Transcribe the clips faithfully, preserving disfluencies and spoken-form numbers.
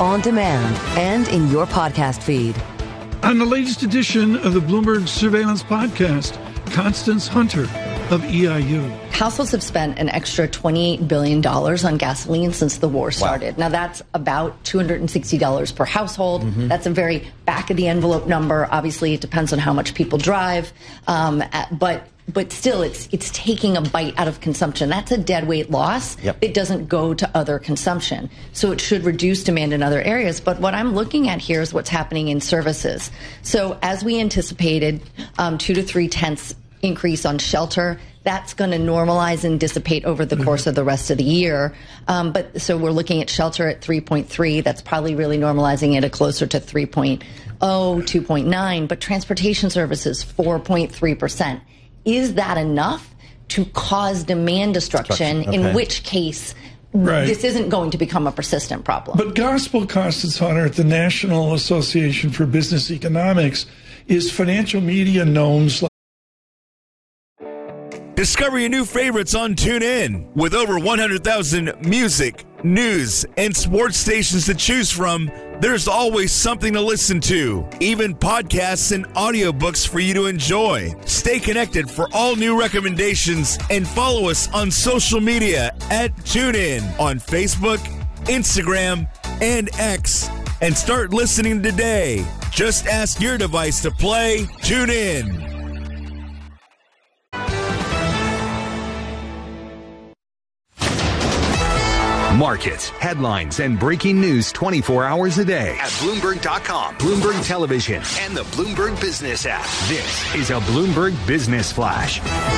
on demand, and in your podcast feed. On the latest edition of the Bloomberg Surveillance Podcast, Constance Hunter of E I U. Households have spent an extra twenty-eight billion dollars on gasoline since the war started. Wow. Now, that's about two hundred sixty dollars per household. Mm-hmm. That's a very back-of-the-envelope number. Obviously, it depends on how much people drive. Um, but but still, it's it's taking a bite out of consumption. That's a deadweight loss. Yep. It doesn't go to other consumption. So it should reduce demand in other areas. But what I'm looking at here is what's happening in services. So as we anticipated, um, two to three tenths increase on shelter. That's going to normalize and dissipate over the course of the rest of the year. Um, but so we're looking at shelter at three point three. That's probably really normalizing it at closer to three point oh, two point nine. But transportation services, four point three percent. Is that enough to cause demand destruction, okay. in which case right. this isn't going to become a persistent problem? But Gospel Constance Hunter at the National Association for Business Economics is financial media gnomes. Discover your new favorites on TuneIn. With over one hundred thousand music, news, and sports stations to choose from, there's always something to listen to. Even podcasts and audiobooks for you to enjoy. Stay connected for all new recommendations and follow us on social media at TuneIn on Facebook, Instagram, and X. And start listening today. Just ask your device to play TuneIn. Markets, headlines, and breaking news twenty-four hours a day at Bloomberg dot com, Bloomberg Television, and the Bloomberg Business app. This is a Bloomberg Business Flash.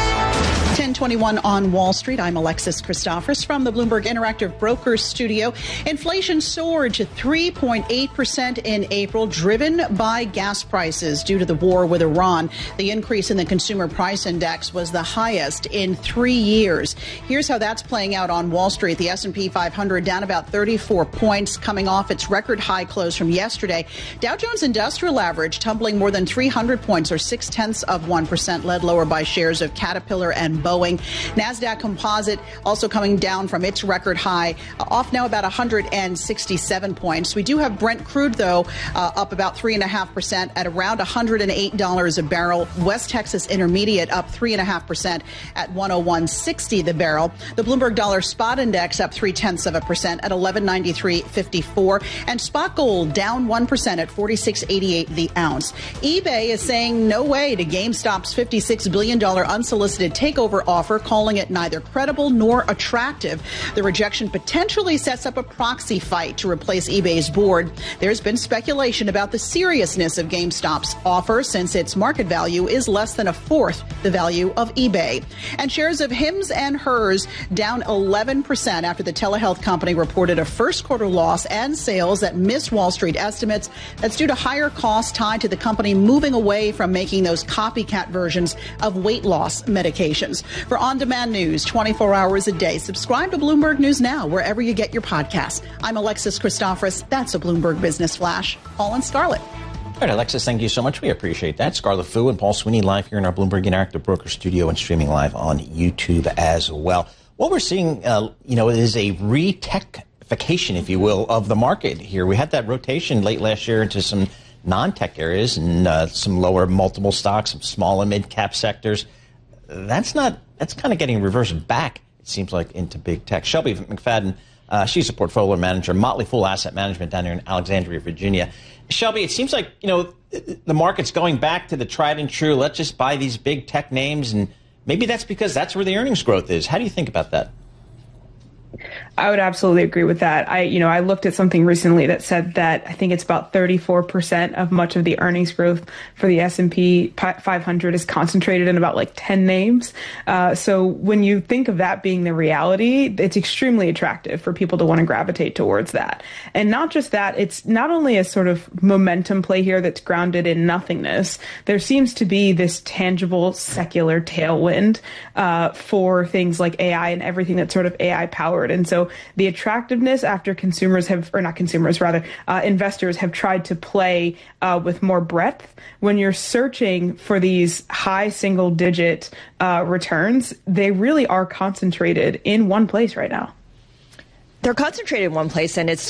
ten twenty-one on Wall Street. I'm Alexis Christophers from the Bloomberg Interactive Brokers Studio. Inflation soared to three point eight percent in April, driven by gas prices due to the war with Iran. The increase in the consumer price index was the highest in three years. Here's how that's playing out on Wall Street. The S and P five hundred down about thirty-four points, coming off its record high close from yesterday. Dow Jones Industrial Average tumbling more than three hundred points, or six tenths of one percent, led lower by shares of Caterpillar and Boeing. NASDAQ Composite also coming down from its record high, uh, off now about one hundred sixty-seven points. We do have Brent crude, though, uh, up about three point five percent at around one hundred eight dollars a barrel. West Texas Intermediate up three point five percent at one oh one sixty the barrel. The Bloomberg Dollar Spot Index up three tenths of a percent at eleven ninety-three fifty-four. And spot gold down one percent at forty-six eighty-eight the ounce. eBay is saying no way to GameStop's fifty-six billion dollars unsolicited takeover offer, calling it neither credible nor attractive. The rejection potentially sets up a proxy fight to replace eBay's board. There's been speculation about the seriousness of GameStop's offer, since its market value is less than a fourth the value of eBay. And shares of Hims and Hers down eleven percent after the telehealth company reported a first quarter loss and sales that missed Wall Street estimates. That's due to higher costs tied to the company moving away from making those copycat versions of weight loss medications. For on-demand news twenty-four hours a day, subscribe to Bloomberg News Now wherever you get your podcasts. I'm Alexis Christophers. That's a Bloomberg Business Flash. Paul and Scarlett. All right, Alexis, thank you so much. We appreciate that. Scarlett Fu and Paul Sweeney live here in our Bloomberg Interactive Broker Studio and streaming live on YouTube as well. What we're seeing, uh, you know, is a re-techification, if you will, of the market here. We had that rotation late last year into some non-tech areas and uh, some lower multiple stocks, some small and mid-cap sectors. That's not, that's kind of getting reversed back, it seems like, into big tech. Shelby McFadden, uh, she's a portfolio manager, Motley Fool Asset Management down here in Alexandria, Virginia. Shelby, it seems like, you know, the market's going back to the tried and true. Let's just buy these big tech names, and maybe that's because that's where the earnings growth is. How do you think about that? I would absolutely agree with that. I, you know, I looked at something recently that said that I think it's about thirty-four percent of much of the earnings growth for the S and P five hundred is concentrated in about like ten names. Uh, so when you think of that being the reality, it's extremely attractive for people to want to gravitate towards that. And not just that, it's not only a sort of momentum play here that's grounded in nothingness. There seems to be this tangible secular tailwind uh, for things like A I and everything that's sort of A I powered. And so the attractiveness after consumers have, or not consumers, rather, uh, investors have tried to play uh, with more breadth. When you're searching for these high single digit uh, returns, they really are concentrated in one place right now. They're concentrated in one place, and it's